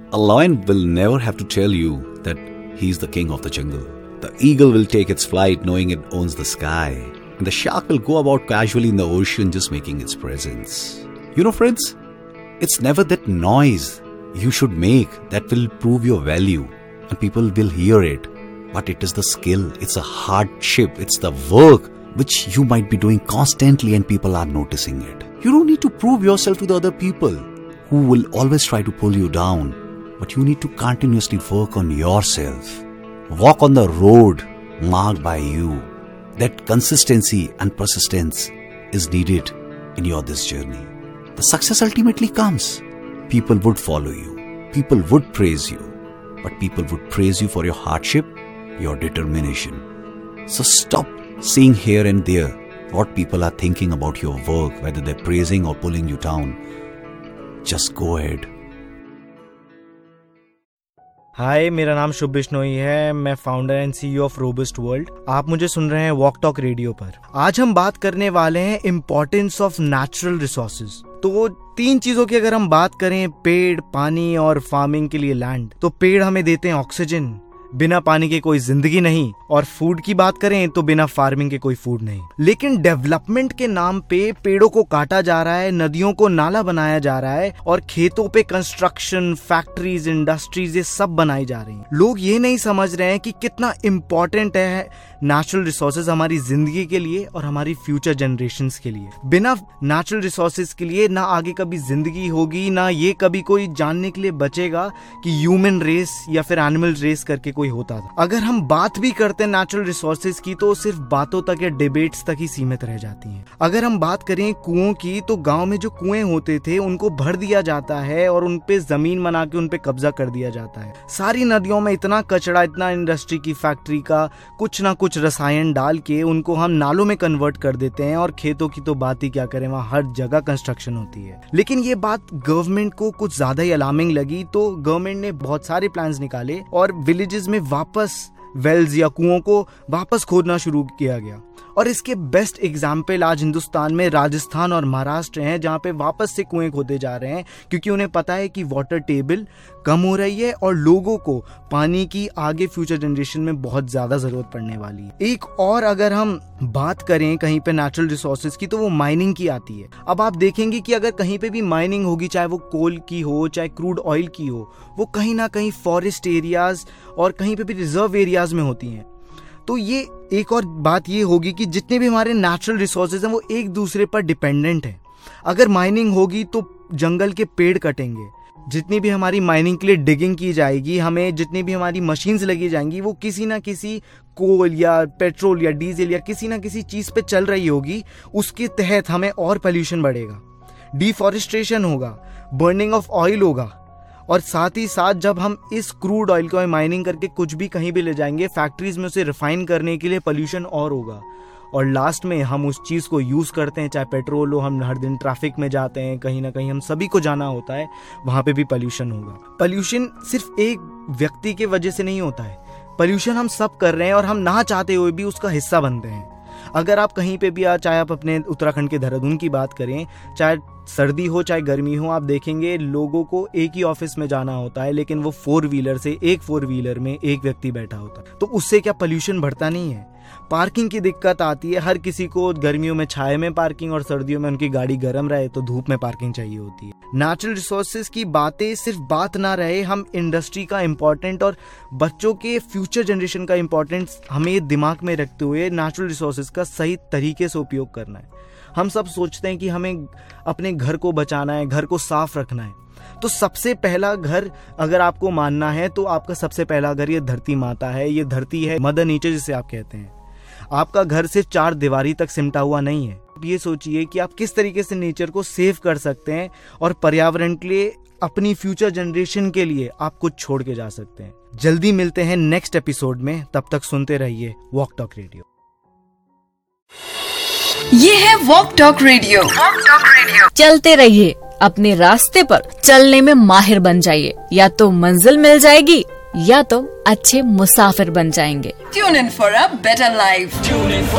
A lion will never have to tell you that he's the king of the jungle. The eagle will take its flight knowing it owns the sky. And the shark will go about casually in the ocean just making its presence. You know, friends, it's never that noise you should make that will prove your value and people will hear it. But it is the skill, it's a hardship, it's the work which you might be doing constantly and people are noticing it. You don't need to prove yourself to the other people who will always try to pull you down. But you need to continuously work on yourself. Walk on the road marked by you. That consistency and persistence is needed in this journey. The success ultimately comes. People would follow you. People would praise you. But people would praise you for your hardship, your determination. So stop seeing here and there what people are thinking about your work, whether they're praising or pulling you down. Just go ahead. हाय, मेरा नाम शुभ बिश्नोई है। मैं founder and CEO of robust world. आप मुझे सुन रहे हैं walk talk radio पर। आज हम बात करने वाले हैं इम्पोर्टेंस ऑफ नेचुरल रिसोर्सेज। तो 3 चीजों की अगर हम बात करें, पेड़, पानी और फार्मिंग के लिए लैंड, तो पेड़ हमें देते हैं ऑक्सीजन, बिना पानी के कोई जिंदगी नहीं। और फूड की बात करें तो बिना फार्मिंग के कोई फूड नहीं। लेकिन डेवलपमेंट के नाम पे पेड़ों को काटा जा रहा है, नदियों को नाला बनाया जा रहा है और खेतों पे कंस्ट्रक्शन, फैक्ट्रीज, इंडस्ट्रीज ये सब बनाई जा रही हैं। लोग ये नहीं समझ रहे हैं कि कितना इम्पोर्टेंट है नेचुरल रिसोर्सेज हमारी जिंदगी के लिए और हमारी फ्यूचर जनरेशंस के लिए। बिना नेचुरल रिसोर्सेज के लिए ना आगे कभी जिंदगी होगी, ना ये कभी कोई जानने के लिए बचेगा कि ह्यूमन रेस या फिर एनिमल रेस करके कोई होता था। अगर हम बात भी करते हैं नेचुरल रिसोर्सेज की तो सिर्फ बातों तक या डिबेट्स तक ही सीमित रह जाती हैं। अगर हम बात करें कुओं की तो गांव में जो कुएं होते थे उनको भर दिया जाता है और उन पे जमीन बना के उन पे कब्जा कर दिया जाता है। सारी नदियों में इतना कचरा, इतना इंडस्ट्री की फैक्ट्री का कुछ ना कुछ रसायन डाल के उनको हम नालों में कन्वर्ट कर देते हैं। और खेतों की तो बात ही क्या करें, वहां हर जगह कंस्ट्रक्शन होती है। लेकिन ये बात गवर्नमेंट को कुछ ज्यादा ही अलार्मिंग लगी, तो गवर्नमेंट ने बहुत सारे प्लान्स निकाले और विलेजेस में वापस वेल्स या कुओं को वापस खोदना शुरू किया गया। और इसके बेस्ट एग्जाम्पल आज हिंदुस्तान में राजस्थान और महाराष्ट्र हैं, जहां पे वापस से कुएं खोदे जा रहे हैं, क्योंकि उन्हें पता है कि वाटर टेबल कम हो रही है और लोगों को पानी की आगे फ्यूचर जनरेशन में बहुत ज्यादा जरूरत पड़ने वाली है। एक और अगर हम बात करें कहीं पे नेचुरल रिसोर्सेज की, तो वो माइनिंग की आती है। अब आप देखेंगे कि अगर कहीं पे भी माइनिंग होगी, चाहे वो कोल की हो, चाहे क्रूड ऑयल की हो, वो कहीं ना कहीं फॉरेस्ट एरियाज और कहीं पे भी रिजर्व एरियाज में होती हैं। तो ये एक और बात ये होगी कि जितने भी हमारे नेचुरल रिसोर्सेज हैं वो एक दूसरे पर डिपेंडेंट हैं। अगर माइनिंग होगी तो जंगल के पेड़ कटेंगे। जितनी भी हमारी माइनिंग के लिए डिगिंग की जाएगी, हमें जितनी भी हमारी मशीन्स लगी जाएंगी, वो किसी ना किसी कोल या पेट्रोल या डीजल या किसी ना किसी चीज पे चल रही होगी। उसके तहत हमें और पोल्यूशन बढ़ेगा, डिफॉरेस्टेशन होगा, बर्निंग ऑफ ऑयल होगा। और साथ ही साथ जब हम इस क्रूड ऑयल को माइनिंग करके कुछ भी कहीं भी ले जाएंगे, फैक्ट्रीज में उसे रिफाइन करने के लिए पोल्यूशन और होगा। और लास्ट में हम उस चीज को यूज करते हैं, चाहे पेट्रोल हो, हम हर दिन ट्रैफिक में जाते हैं, कहीं ना कहीं हम सभी को जाना होता है, वहां पे भी पोल्यूशन होगा। पोल्यूशन सिर्फ एक व्यक्ति के वजह से नहीं होता है, पोल्यूशन हम सब कर रहे हैं और हम ना चाहते हुए भी उसका हिस्सा बनते हैं। अगर आप कहीं पे भी चाहे आप अपने उत्तराखंड के देहरादून की बात करें, चाहे सर्दी हो चाहे गर्मी हो, आप देखेंगे लोगों को एक ही ऑफिस में जाना होता है, लेकिन वो 4 व्हीलर से एक 4 व्हीलर में एक व्यक्ति बैठा होता है। तो उससे क्या पोल्यूशन बढ़ता नहीं है? पार्किंग की दिक्कत आती है, हर किसी को गर्मियों में छाया में पार्किंग और सर्दियों में उनकी गाड़ी गर्म रहे तो धूप में पार्किंग चाहिए होती है। नेचुरल रिसोर्सेज की बातें सिर्फ बात ना रहे, हम इंडस्ट्री का इम्पोर्टेंट और बच्चों के फ्यूचर जनरेशन का इम्पोर्टेंस हमें दिमाग में रखते हुए नेचुरल रिसोर्सेज का सही तरीके से उपयोग करना है। हम सब सोचते हैं कि हमें अपने घर को बचाना है, घर को साफ रखना है। तो सबसे पहला घर अगर आपको मानना है तो आपका सबसे पहला घर ये धरती माता है, ये धरती है, मदर नेचर जिसे आप कहते हैं। आपका घर सिर्फ 4 दीवारी तक सिमटा हुआ नहीं है। ये सोचिए कि आप किस तरीके से नेचर को सेव कर सकते हैं और पर्यावरण के लिए, अपनी फ्यूचर जनरेशन के लिए आप कुछ छोड़ के जा सकते हैं। जल्दी मिलते हैं नेक्स्ट एपिसोड में, तब तक सुनते रहिए वॉक टॉक रेडियो। ये है वॉक टॉक रेडियो। चलते रहिए अपने रास्ते पर, चलने में माहिर बन जाइए। या तो मंजिल मिल जाएगी या तो अच्छे मुसाफिर बन जाएंगे। Tune in for a better life.